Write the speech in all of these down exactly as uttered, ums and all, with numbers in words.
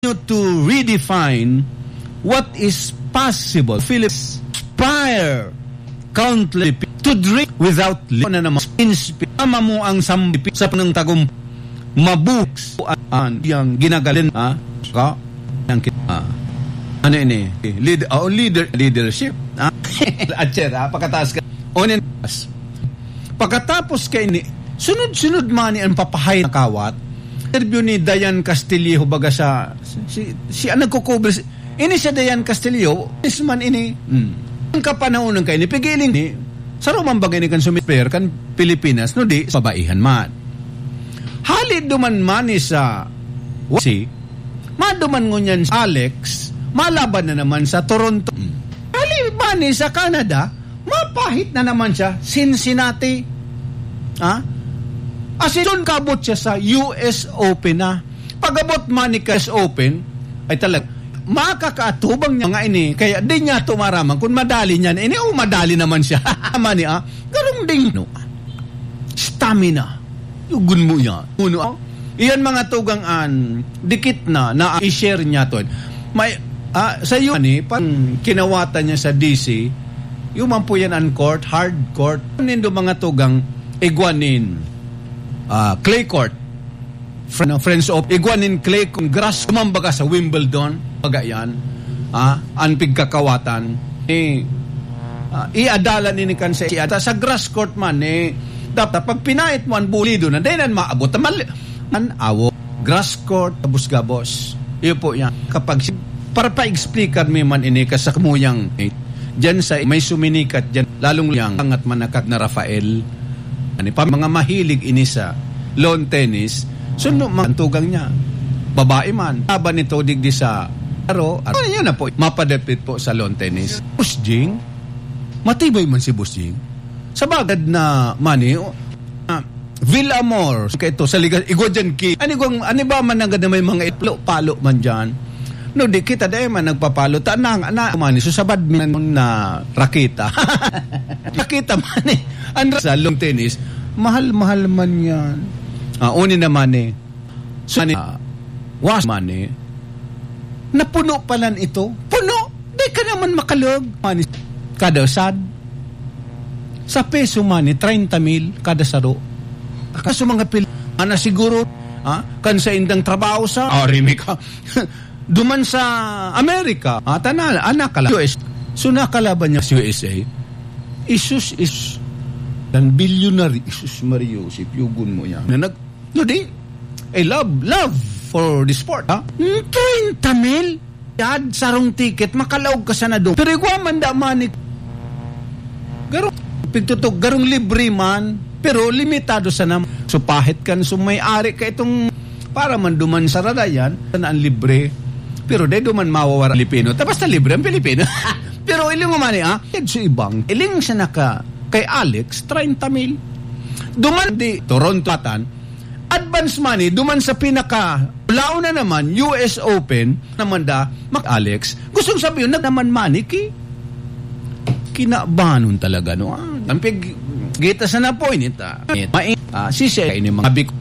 to redefine what is possible. Philips inspire countless to drink without limit na naman. Inspire mo ang sambipi sa panang tagum mabuks an yang ginagaling ha ka yang kita ano ini lead oh, leader leadership ha atira pagkatapos ka onin pagkatapos kay ni sunod-sunod man ni ang papahay na kawat interview ni Dayan Castillo baga sa si si ang nagko-cover ini si Dayan Castillo is man ini hmm. Ang kapanahon ng kayo ni pigiling ni sa rumang bagay ni kan sumitper kan Pilipinas no di pabaihan man halid duman man ni sa si maduman ngunyan sa Alex malaban na naman sa Toronto halid man ni sa Canada mapahit na naman siya Cincinnati ha asin kabot siya sa U S Open na pagabot man ni U S Open ay talaga makakaatubang niya nga ini kaya di niya tumaramang kung madali niyan ini o madali naman siya mani ah garong ding no stamina yugun mo yan uno ah iyan mga tugang an dikit na na i-share niya to may ah, sa iyo ni pan kinawatan niya sa D C yung man po yan an court hard court nindo mga tugang igwanin ah, clay court friends of igwanin clay kung grass kumambaga sa Wimbledon pagayan ah an pigkakawatan eh uh, iadalan ni kan sa iata sa grass court man eh dapat pag pinait mo an bulido na dinan maabot man an awo grass court gabos-gabos iyo po yan kapag para pa explicar mi man ini ka sa kamuyang eh, diyan sa may suminikat diyan lalong yang angat manakak na Rafael ani pa mga mahilig ini sa lawn tennis suno man tugang niya babae man laban nito digdi sa Aro, ano yan na po, mapadepit po sa lawn tennis. Boss Jing, matibay man si Boss Jing. Sa bagad na mani, uh, Villamor, kaya ito, sa liga, igwa dyan ki, ano, ano ba man agad na may mga itlo, palo man dyan. No, di kita dahil man nagpapalo, tanang, ana, mani, so sa badminton na rakita. Rakita mani, ang sa lawn tennis, mahal-mahal man yan. Uh, uni naman eh, so, uh, was mani, napuno palan ito. Puno. Di ka naman makalog. Mani, kada sad. Sa peso mani, thirty mil kada saro. Kaso mga pil, ana siguro, ha? Kan sa indang trabaho sa, ah, rimi ka. Duman sa Amerika, ha? Tanala, anak kala. U S. So nakalaban niya sa U S A. Isus is, dan billionaire, Isus Mario, si Pugun mo yan. Na nag, no di, I love, love, for the sport, ha? thirty mil? Yad, sarong ticket, makalaog ka sa na doon. Pero ikaw man da manik. Garong, pigtutok, garong libre man, pero limitado sa nam. So, pahit kan, so may-ari ka itong, para man duman sa radayan, na ang libre. Pero de duman mawawara Pilipino. Tapos na libre ang Pilipino. Pero iling umani, ha? So, ibang, iling siya naka, kay Alex, thirty mil. Duman di, Toronto atan, advance money, duman sa pinaka lao na naman, U S Open naman da, Mac Alex, gustong sabihin, na naman money, ki kinabanon talaga, no? Ah, ang pig, gita sa na po, inita. Ah, si siya, ini mga biko.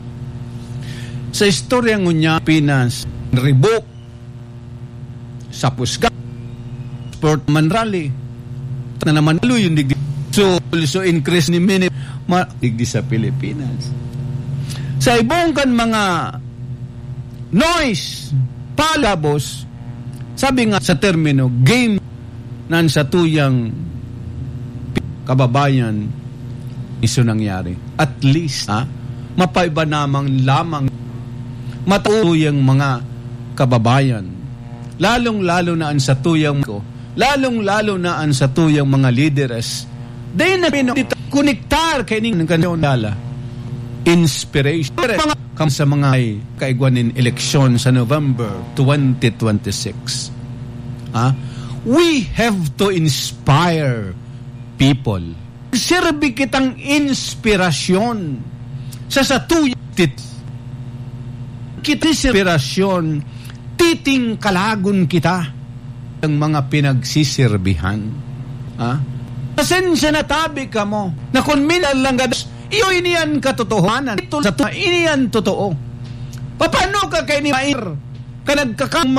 Sa istorya ngunya, Pinas, revoke, sa Pusga, Sport Man Rally, na naman, yung digdi. So, also increase ni minute, ma, digdi sa Pilipinas. Sa ibong kan mga noise, palabos, sabi nga sa termino, game nan sa tuyang kababayan iso nangyari. At least, ha, mapaiba namang lamang matuyang mga kababayan. Lalong-lalo na an sa tuyang ko, lalong-lalo na an sa tuyang mga leaders. Dahil na pinakunitar kay ning kanyon dala. Inspiration mga sa mga kaigwanin eleksyon sa November twenty twenty-six. Ah, we have to inspire people. Sirbi kitang inspirasyon sa satuyitit. Kita inspirasyon titing kalagon kita ang mga pinagsisirbihan. Ah, pasensya na tabi ka mo na kung minal lang gados iyo iniyan katotohanan. Ito sa iniyan totoo. Paano ka kay ni Mair kanagkakang